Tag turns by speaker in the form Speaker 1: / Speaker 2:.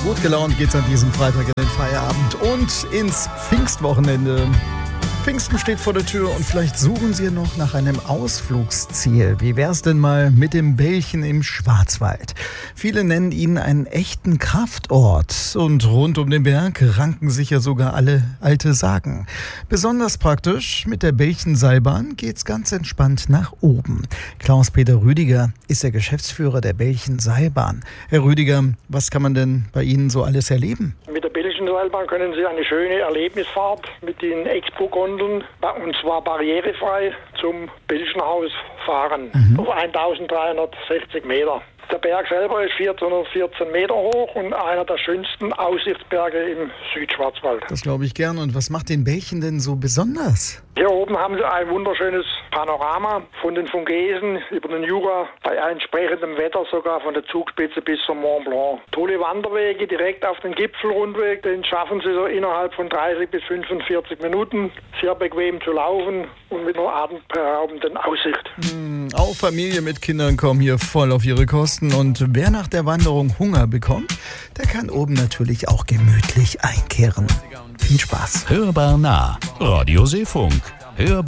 Speaker 1: Gut gelaunt geht's an diesem Freitag in den Feierabend und ins Pfingstwochenende. Pfingsten steht vor der Tür und vielleicht suchen Sie noch nach einem Ausflugsziel. Wie wär's denn mal mit dem Bälchen im Schwarzwald? Viele nennen ihn einen echten Kraftort und rund um den Berg ranken sich ja sogar alle alte Sagen. Besonders praktisch, mit der Bälchenseilbahn geht's ganz entspannt nach oben. Klaus-Peter Rüdiger ist der Geschäftsführer der Bälchenseilbahn. Herr Rüdiger, was kann man denn bei Ihnen so alles erleben?
Speaker 2: Mit der Bälchenseilbahn können Sie eine schöne Erlebnisfahrt mit den Expo-Gondeln, und zwar barrierefrei, zum Bälchenhaus fahren. Auf 1360 Meter. Der Berg selber ist 1414 Meter hoch und einer der schönsten Aussichtsberge im Südschwarzwald.
Speaker 1: Das glaube ich gern. Und was macht den Bälchen denn so besonders?
Speaker 2: Hier oben haben Sie ein wunderschönes Panorama von den Vogesen über den Jura, bei entsprechendem Wetter sogar von der Zugspitze bis zum Mont Blanc. Tolle Wanderwege direkt auf den Gipfelrundweg, den schaffen Sie so innerhalb von 30 bis 45 Minuten. Sehr bequem zu laufen und mit einer atemberaubenden Aussicht.
Speaker 1: Auch Familien mit Kindern kommen hier voll auf ihre Kosten. Und wer nach der Wanderung Hunger bekommt, der kann oben natürlich auch gemütlich einkehren. Viel Spaß.
Speaker 3: Hörbar nah. Radio Seefunk.